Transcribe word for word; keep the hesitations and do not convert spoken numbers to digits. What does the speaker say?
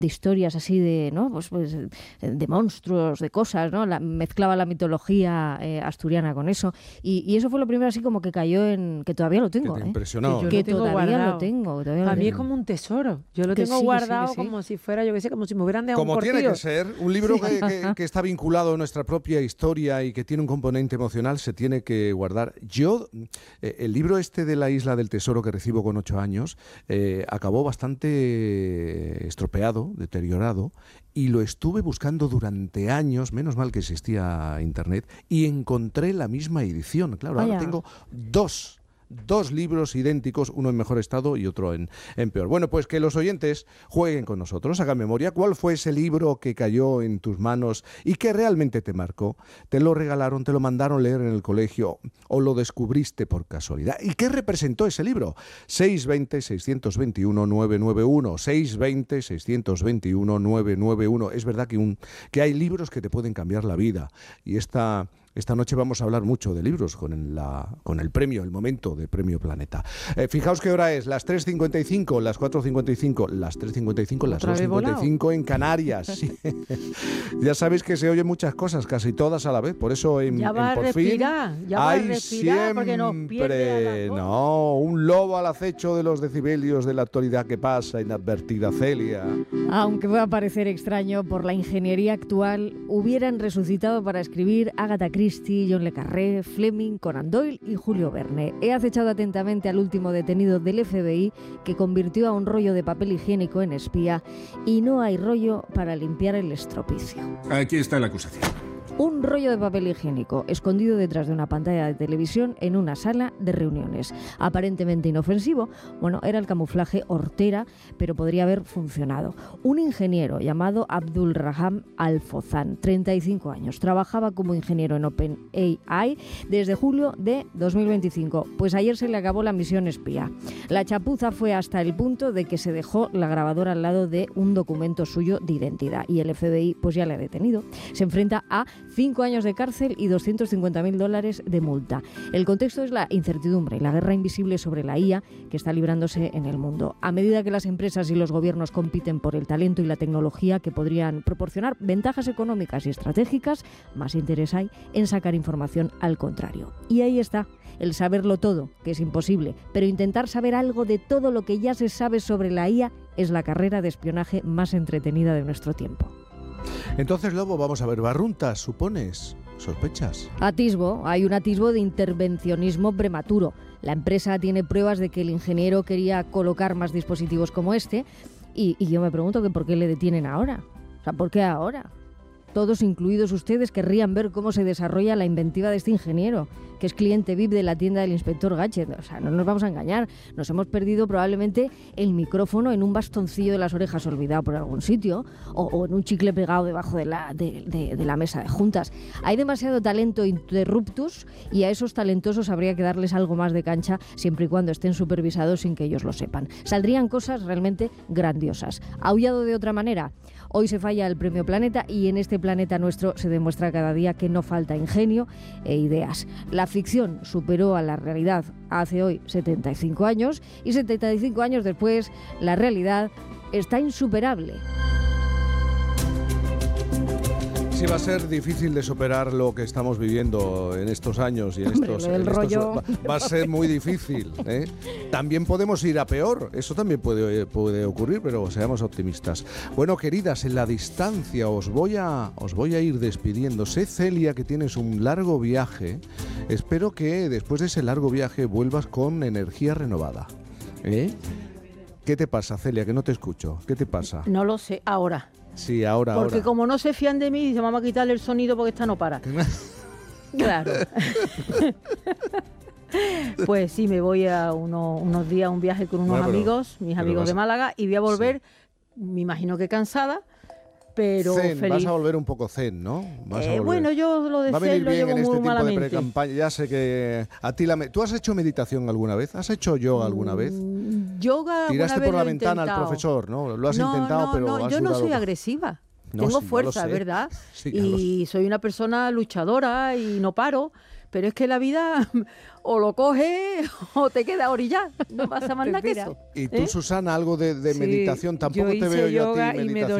de historias así de, ¿no? Pues, pues de monstruos, de cosas, ¿no? La, mezclaba la mitología eh, asturiana con eso. Y, y eso fue lo primero así como que cayó en... que todavía lo tengo, que te ¿eh? impresionó. Que, ¿no? que tengo todavía guardado. lo tengo. Todavía Para lo mí tengo. es como un tesoro. Yo lo Que tengo sí, que guardado sí, que sí. como si fuera, yo qué sé, como si me hubieran dejado Como un tiene cortillo. que ser, un libro que, que, que está vinculado a nuestra propia historia y que tiene un componente emocional se tiene que guardar. Yo, eh, el libro este de la Isla del Tesoro que recibo con ocho años, eh, acabó bastante estropeado, deteriorado, y lo estuve buscando durante años, menos mal que existía internet, y encontré la misma edición. Claro, Vaya. ahora tengo dos. Dos libros idénticos, uno en mejor estado y otro en, en peor. Bueno, pues que los oyentes jueguen con nosotros, hagan memoria. ¿Cuál fue ese libro que cayó en tus manos y que realmente te marcó? ¿Te lo regalaron, te lo mandaron leer en el colegio o lo descubriste por casualidad? ¿Y qué representó ese libro? seis dos cero, seis dos uno, nueve nueve uno, seis dos cero, seis dos uno, nueve nueve uno. Es verdad que, un, que hay libros que te pueden cambiar la vida y esta... Esta noche vamos a hablar mucho de libros con el, la, con el premio, el momento de Premio Planeta. Eh, fijaos qué hora es, las tres cincuenta y cinco, las cuatro cincuenta y cinco, las tres cincuenta y cinco, las dos cincuenta y cinco en Canarias. Sí. Ya sabéis que se oyen muchas cosas, casi todas a la vez, por eso en, Ya va en Por a respirar, Fin ya va a hay respirar porque nos pierde a siempre, las dos. no, un lobo al acecho de los decibelios de la actualidad que pasa, inadvertida, Celia. Aunque pueda parecer extraño, por la ingeniería actual hubieran resucitado para escribir Agatha Christie, John le Carré, Fleming, Conan Doyle y Julio Verne. He acechado atentamente al último detenido del F B I que convirtió a un rollo de papel higiénico en espía y no hay rollo para limpiar el estropicio. Aquí está la acusación. Un rollo de papel higiénico escondido detrás de una pantalla de televisión en una sala de reuniones. Aparentemente inofensivo, bueno, era el camuflaje hortera, pero podría haber funcionado. Un ingeniero llamado Abdul Raham Al-Fozan, treinta y cinco años, trabajaba como ingeniero en OpenAI desde julio de dos mil veinticinco. Pues ayer se le acabó la misión espía. La chapuza fue hasta el punto de que se dejó la grabadora al lado de un documento suyo de identidad y el F B I pues ya le ha detenido. Se enfrenta a cinco años de cárcel y doscientos cincuenta mil dólares de multa. El contexto es la incertidumbre y la guerra invisible sobre la I A que está librándose en el mundo. A medida que las empresas y los gobiernos compiten por el talento y la tecnología que podrían proporcionar ventajas económicas y estratégicas, más interés hay en sacar información al contrario. Y ahí está, el saberlo todo, que es imposible, pero intentar saber algo de todo lo que ya se sabe sobre la I A es la carrera de espionaje más entretenida de nuestro tiempo. Entonces, Lobo, vamos a ver, barruntas, ¿supones? ¿Sospechas? Atisbo, hay un atisbo de intervencionismo prematuro. La empresa tiene pruebas de que el ingeniero quería colocar más dispositivos como este y, y yo me pregunto que por qué le detienen ahora. O sea, ¿por qué ahora? Todos, incluidos ustedes, querrían ver cómo se desarrolla la inventiva de este ingeniero, que es cliente V I P de la tienda del inspector Gadget. O sea, no nos vamos a engañar. Nos hemos perdido probablemente el micrófono en un bastoncillo de las orejas olvidado por algún sitio o, o en un chicle pegado debajo de la, de, de, de la mesa de juntas. Hay demasiado talento interruptus y a esos talentosos habría que darles algo más de cancha siempre y cuando estén supervisados sin que ellos lo sepan. Saldrían cosas realmente grandiosas. ¿Aullado de otra manera? Hoy se falla el Premio Planeta y en este planeta nuestro se demuestra cada día que no falta ingenio e ideas. La ficción superó a la realidad hace hoy setenta y cinco años y setenta y cinco años después la realidad está insuperable. Sí, va a ser difícil de superar lo que estamos viviendo en estos años y en Hombre, estos, lo del en estos rollo va, va a ser muy difícil, ¿eh? También podemos ir a peor, eso también puede, puede ocurrir, pero seamos optimistas. Bueno, queridas, en la distancia os voy a os voy a ir despidiendo. Sé, Celia, que tienes un largo viaje. Espero que después de ese largo viaje vuelvas con energía renovada, ¿eh? ¿Qué te pasa, Celia? Que no te escucho. ¿Qué te pasa? No lo sé, ahora. Sí, ahora, Porque ahora. como no se fían de mí, dicen, vamos a quitarle el sonido porque esta no para. Claro. Pues sí, me voy a uno, unos días a un viaje con unos Bueno, pero- amigos, mis pero amigos vas de a- Málaga, y voy a volver, me imagino que cansada, pero Zen, feliz. vas a volver un poco zen, ¿no? Vas a Eh, volver. bueno, yo lo de Va a zen venir lo bien llevo en este muy tiempo de malamente. pre-campaña. Ya sé que a ti la me- ¿Tú has hecho meditación alguna vez? ¿Has hecho yoga alguna vez? Mm, Yoga Tiraste alguna vez por la lo he ventana al intentado. profesor, ¿no? Lo has no, intentado, no, pero no, has yo no durado- soy agresiva. No, Tengo sí, ya fuerza, lo sé. ¿verdad? Sí, ya lo y soy una persona luchadora y no paro, pero es que la vida o lo coges o te queda orillado, no pasa más nada que eso. Y tú, ¿eh? Susana, algo de, de Sí, meditación, tampoco yo te veo hice yo a yoga ti y me meditación.